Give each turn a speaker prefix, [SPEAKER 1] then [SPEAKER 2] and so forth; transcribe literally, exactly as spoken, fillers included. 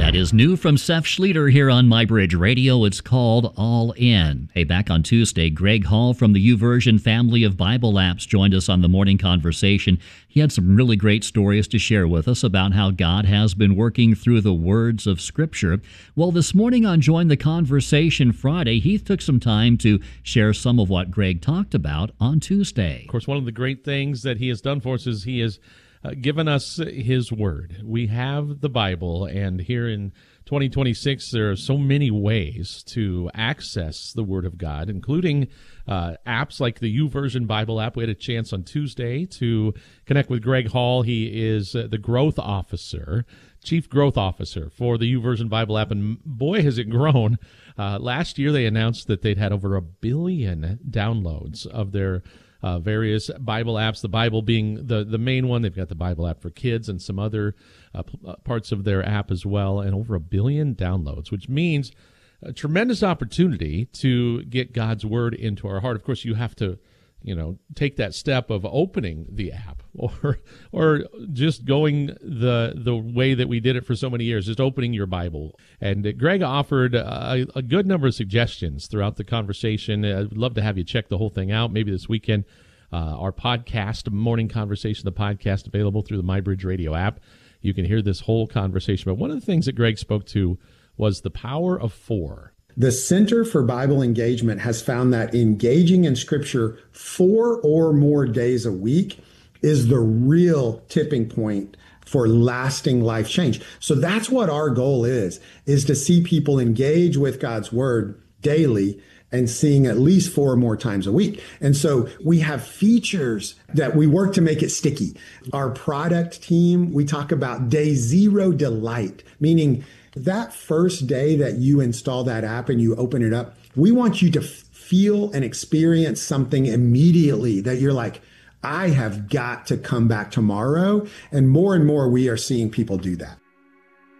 [SPEAKER 1] That is new from Seth Schlueter here on MyBridge Radio. It's called All In. Hey, back on Tuesday, Greg Hall from the YouVersion family of Bible apps joined us on the morning conversation. He had some really great stories to share with us about how God has been working through the words of Scripture. Well, this morning on Join the Conversation Friday, Heath took some time to share some of what Greg talked about on Tuesday.
[SPEAKER 2] Of course, one of the great things that he has done for us is he has uh, given us his word. We have the Bible, and here in twenty twenty-six, there are so many ways to access the Word of God, including uh, apps like the YouVersion Bible app. We had a chance on Tuesday to connect with Greg Hall. He is uh, the growth officer, chief growth officer for the YouVersion Bible app, and boy, has it grown. Uh, last year, they announced that they'd had over a billion downloads of their Uh, various Bible apps, the Bible being the, the main one. They've got the Bible app for kids and some other uh, p- uh, parts of their app as well, and over a billion downloads, which means a tremendous opportunity to get God's Word into our heart. Of course, you have to, you know, take that step of opening the app or or just going the the way that we did it for so many years, just opening your Bible. And uh, Greg offered a, a good number of suggestions throughout the conversation. I'd love to have you check the whole thing out, maybe this weekend. Uh, our podcast, Morning Conversation, the podcast available through the MyBridge Radio app. You can hear this whole conversation. But one of the things that Greg spoke to was the power of four.
[SPEAKER 3] The Center for Bible Engagement has found that engaging in Scripture four or more days a week is the real tipping point for lasting life change. So that's what our goal is, is to see people engage with God's Word daily and seeing at least four or more times a week. And so we have features that we work to make it sticky. Our product team, we talk about day zero delight, meaning that first day that you install that app and you open it up, we want you to f- feel and experience something immediately that you're like, I have got to come back tomorrow. And more and more, we are seeing people do that.